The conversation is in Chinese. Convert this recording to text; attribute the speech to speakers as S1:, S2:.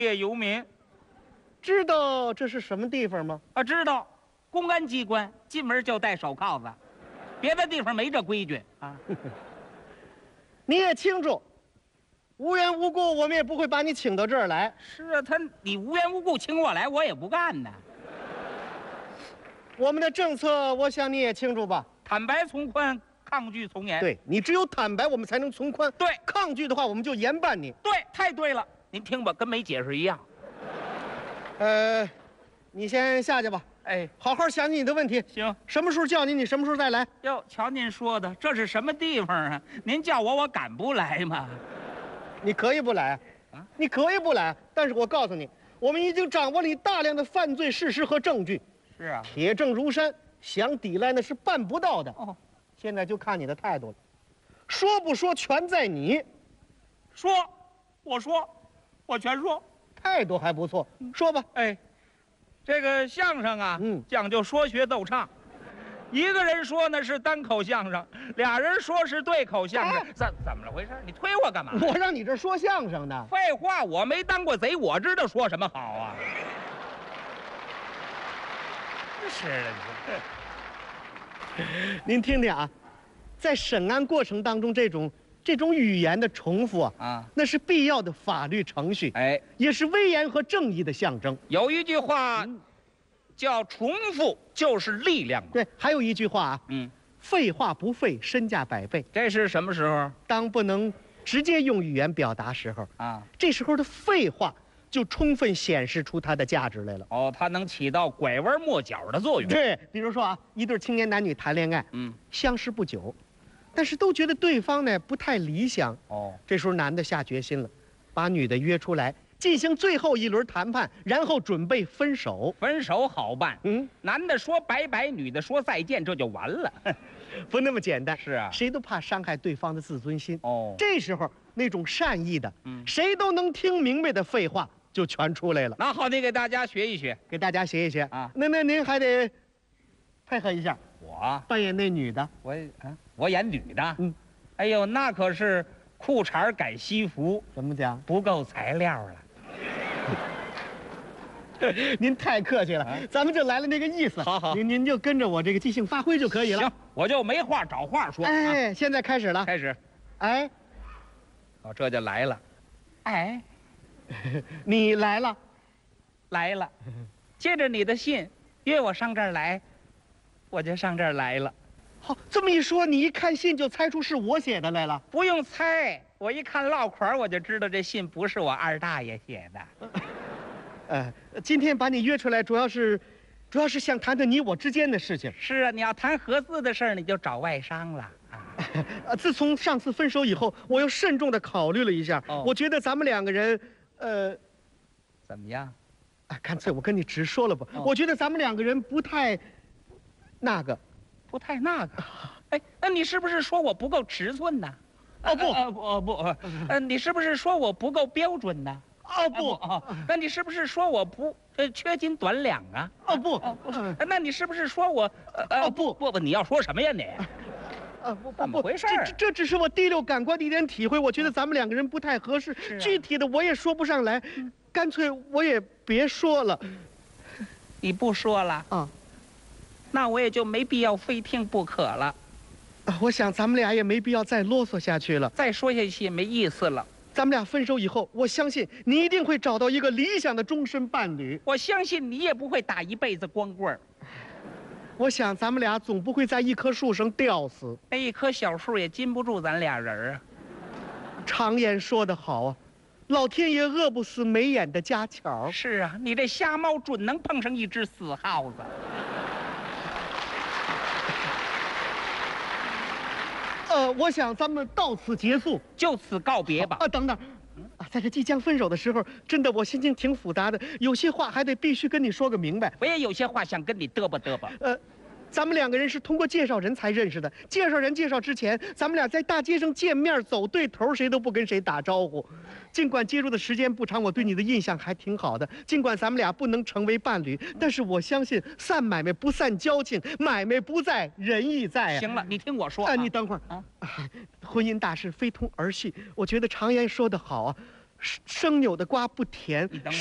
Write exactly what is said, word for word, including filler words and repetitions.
S1: 业游民。
S2: 知道这是什么地方吗？
S1: 啊，知道，公安机关进门就戴手铐子，别的地方没这规矩啊。
S2: 你也清楚，无缘无故我们也不会把你请到这儿来。
S1: 是啊，他你无缘无故请我来，我也不干呢。
S2: 我们的政策，我想你也清楚吧？
S1: 坦白从宽，抗拒从严。
S2: 对，你只有坦白，我们才能从宽。
S1: 对，
S2: 抗拒的话，我们就严办你。
S1: 对，太对了。您听吧，跟没解释一样。
S2: 呃，你先下去吧。
S1: 哎，
S2: 好好想想你的问题。
S1: 行，
S2: 什么时候叫你，你什么时候再来。
S1: 哟，瞧您说的，这是什么地方啊？您叫我，我敢不来吗？
S2: 你可以不来，啊，你可以不来，但是我告诉你，我们已经掌握了你大量的犯罪事实和证据。
S1: 是啊，
S2: 铁证如山，想抵赖那是办不到的。
S1: 哦，
S2: 现在就看你的态度了，说不说全在你。
S1: 说，我说，我全说。
S2: 态度还不错，说吧。
S1: 哎，这个相声啊，嗯，讲究说学逗唱。一个人说呢是单口相声，俩人说是对口相声。怎、啊、怎么了回事？你推我干嘛？
S2: 我让你这说相声的。
S1: 废话，我没当过贼，我知道说什么好啊。是的，
S2: 您听听啊，在审案过程当中，这种这种语言的重复啊，啊，那是必要的法律程序，哎，也是威严和正义的象征。
S1: 有一句话。嗯，叫重复就是力量嘛。
S2: 对，还有一句话啊，嗯，废话不废，身价百倍。
S1: 这是什么时候？
S2: 当不能直接用语言表达时候啊，这时候的废话就充分显示出它的价值来了。
S1: 哦，它能起到拐弯抹角的作用。
S2: 对，比如说啊，一对青年男女谈恋爱，嗯，相识不久，但是都觉得对方呢不太理想。哦，这时候男的下决心了，把女的约出来。进行最后一轮谈判，然后准备分手。
S1: 分手好办，嗯，男的说拜拜，女的说再见，这就完了。
S2: 不那么简单。
S1: 是啊，
S2: 谁都怕伤害对方的自尊心。哦，这时候那种善意的，嗯，谁都能听明白的废话就全出来了。
S1: 那好，你给大家学一学，
S2: 给大家学一学啊。那那您还得配合一下。
S1: 我
S2: 扮演那女的，
S1: 我啊，我演女的。嗯，哎呦，那可是裤衩改西服，
S2: 怎么讲？
S1: 不够材料了。
S2: 您太客气了，啊、咱们就来了那个意思。
S1: 好好，
S2: 您您就跟着我这个即兴发挥就可以了。
S1: 行，我就没话找话说。
S2: 哎，啊、现在开始了。
S1: 开始。
S2: 哎，
S1: 哦，这就来了。哎，
S2: 你来了，
S1: 来了。借着你的信约我上这儿来，我就上这儿来了。
S2: 好，这么一说，你一看信就猜出是我写的来了。
S1: 不用猜，我一看落款我就知道这信不是我二大爷写的。
S2: 呃，今天把你约出来，主要是，主要是想谈谈你我之间的事情。
S1: 是啊，你要谈合资的事儿，你就找外商了。
S2: 啊，自从上次分手以后，我又慎重地考虑了一下，哦、我觉得咱们两个人，呃，
S1: 怎么样？
S2: 啊，干脆我跟你直说了吧，哦、我觉得咱们两个人不太，那个，
S1: 不太那个。哎，那你是不是说我不够尺寸呢？
S2: 哦不，
S1: 呃不呃不，呃，你是不是说我不够标准呢？
S2: 哦不
S1: 哦，那你是不是说我不呃缺斤短两啊？
S2: 哦不，
S1: 哦不，那你是不是说我呃
S2: 哦不
S1: 不不，你要说什么呀你？
S2: 啊不
S1: 怎么回事？
S2: 这这只是我第六感官的一点体会，我觉得咱们两个人不太合适，具体的我也说不上来，干脆我也别说了。
S1: 你不说了啊？那我也就没必要非听不可了。
S2: 啊，我想咱们俩也没必要再啰嗦下去了，
S1: 再说下去也没意思了。
S2: 咱们俩分手以后，我相信你一定会找到一个理想的终身伴侣。
S1: 我相信你也不会打一辈子光棍儿。
S2: 我想咱们俩总不会在一棵树上吊死。
S1: 那一棵小树也禁不住咱俩人啊。
S2: 常言说得好啊，老天爷饿不死没眼的家巧。
S1: 是啊，你这瞎猫准能碰上一只死耗子。
S2: 呃，我想咱们到此结束，
S1: 就此告别吧。
S2: 啊，等等，啊，在这即将分手的时候，真的我心情挺复杂的，有些话还得必须跟你说个明白。
S1: 我也有些话想跟你嘚啵嘚啵。
S2: 呃，咱们两个人是通过介绍人才认识的，介绍人介绍之前，咱们俩在大街上见面走对头，谁都不跟谁打招呼。尽管接触的时间不长，我对你的印象还挺好的。尽管咱们俩不能成为伴侣，但是我相信散买卖不散交情，买卖不在仁义在啊。
S1: 行了，你听我说啊，
S2: 啊你等会儿啊，婚姻大事非同儿戏。我觉得常言说得好啊， 生扭的瓜不甜。
S1: 你等会儿